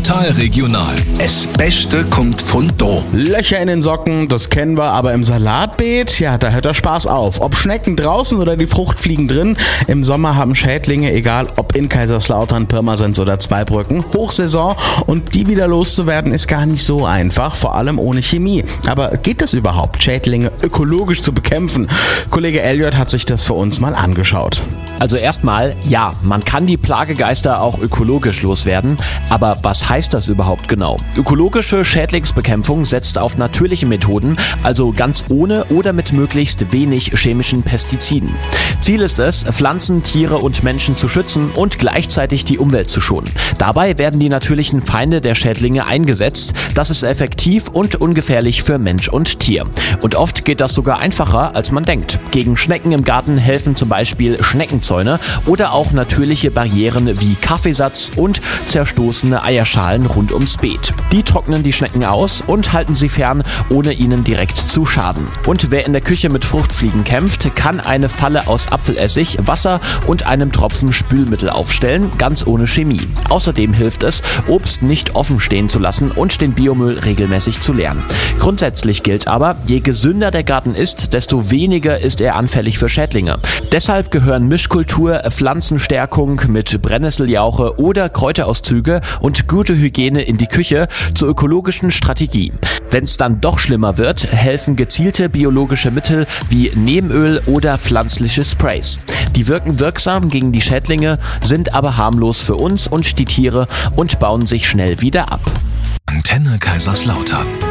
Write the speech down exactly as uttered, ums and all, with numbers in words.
Total regional. Es Beste kommt von do. Löcher in den Socken, das kennen wir, aber im Salatbeet, ja, da hört der Spaß auf. Ob Schnecken draußen oder die Fruchtfliegen drin, im Sommer haben Schädlinge, egal ob in Kaiserslautern, Pirmasens oder Zweibrücken, Hochsaison und die wieder loszuwerden ist gar nicht so einfach, vor allem ohne Chemie. Aber geht das überhaupt, Schädlinge ökologisch zu bekämpfen? Kollege Elliot hat sich das für uns mal angeschaut. Also erstmal, ja, man kann die Plagegeister auch ökologisch loswerden, aber was heißt das überhaupt genau? Ökologische Schädlingsbekämpfung setzt auf natürliche Methoden, also ganz ohne oder mit möglichst wenig chemischen Pestiziden. Ziel ist es, Pflanzen, Tiere und Menschen zu schützen und gleichzeitig die Umwelt zu schonen. Dabei werden die natürlichen Feinde der Schädlinge eingesetzt. Das ist effektiv und ungefährlich für Mensch und Tier. Und oft geht das sogar einfacher, als man denkt. Gegen Schnecken im Garten helfen zum Beispiel Schneckenzäune oder auch natürliche Barrieren wie Kaffeesatz und zerstoßene Eierschalen rund ums Beet. Die trocknen die Schnecken aus und halten sie fern, ohne ihnen direkt zu schaden. Und wer in der Küche mit Fruchtfliegen kämpft, kann eine Falle aus Apfelessig, Wasser und einem Tropfen Spülmittel aufstellen, ganz ohne Chemie. Außerdem hilft es, Obst nicht offen stehen zu lassen und den Biomüll regelmäßig zu leeren. Grundsätzlich gilt aber, je gesünder der Garten ist, desto weniger ist er anfällig für Schädlinge. Deshalb gehören Mischkultur, Pflanzenstärkung mit Brennnesseljauche oder Kräuterauszüge und gute Hygiene in die Küche zur ökologischen Strategie. Wenn es dann doch schlimmer wird, helfen gezielte biologische Mittel wie Neemöl oder pflanzliche Sprays. Die wirken wirksam gegen die Schädlinge, sind aber harmlos für uns und die Tiere und bauen sich schnell wieder ab. Antenne Kaiserslautern.